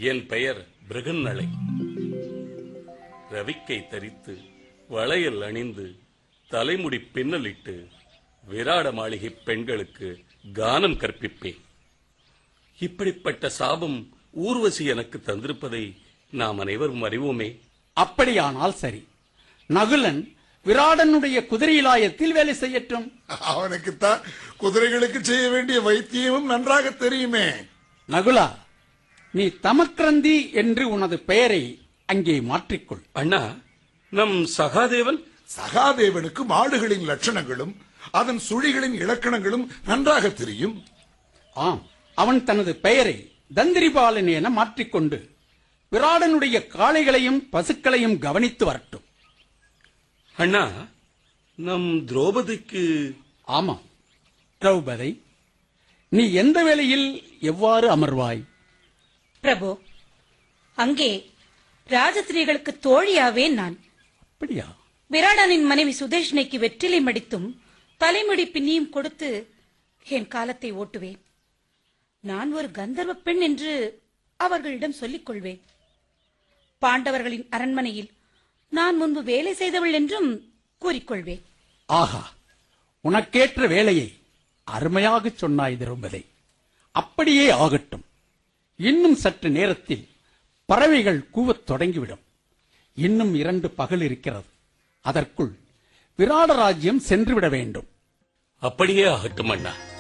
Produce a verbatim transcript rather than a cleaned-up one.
என் பெயர் பிருகன்னலை. ரவிக்கை தரித்து வளையல் அணிந்து தலைமுடி பின்னலிட்டு விராட மாளிகை பெண்களுக்கு கானம் கற்பிப்பேன். இப்படிப்பட்ட சாபம் ஊர்வசி எனக்கு தந்திருப்பதை நாம் அனைவரும் அறிவோமே. அப்படியானால் சரி, நகுலன் விராடனுடைய குதிரையிலாயத்தில் வேலை செய்யட்டும். அவனுக்குத்தான் குதிரைகளுக்கு செய்ய வேண்டிய வைத்தியமும் நன்றாக தெரியுமே. நகுலா, நீ தமக்ரந்தி என்று உனது பெயரை அங்கே மாற்றிக்கொள். அண்ணா, நம் சகாதேவன்? சகாதேவனுக்கு மாடுகளின் லட்சணங்களும் அதன் சுழிகளின் இலக்கணங்களும் நன்றாக தெரியும். ஆம், அவன் தனது பெயரை தந்திரிபாலன் என மாற்றிக்கொண்டு விராடனுடைய காளைகளையும் பசுக்களையும் கவனித்து வரட்டும். அண்ணா, நம் திரௌபதிக்கு? ஆமாம் திரௌபதி, நீ எந்த வேளையில் எவ்வாறு அமர்வாய்? பிரபு, அங்கே ராஜஸ்திரீகளுக்கு தோழியாவே நான். அப்படியா? விராடனின் மனைவி சுதேஷ்ணைக்கு வெற்றிலை மடித்தும் தலைமுடி பின்னியும் கொடுத்து என் காலத்தை ஓட்டுவேன். நான் ஒரு கந்தர்வ பெண் என்று அவர்களிடம் சொல்லிக் கொள்வேன். பாண்டவர்களின் அரண்மனையில் நான் முன்பு வேலை செய்தவள் என்றும் கூறிக்கொள்வேன். ஆஹா, உனக்கேற்ற வேலையை அருமையாக சொன்னாய் திரௌபதி. அப்படியே ஆகட்டும். இன்னும் சற்று நேரத்தில் பறவைகள் கூவத் தொடங்கிவிடும். இன்னும் இரண்டு பகல் இருக்கிறது. அதற்குள் விராட ராஜ்யம் சென்றுவிட வேண்டும். அப்படியே ஆகட்டும் அண்ணா.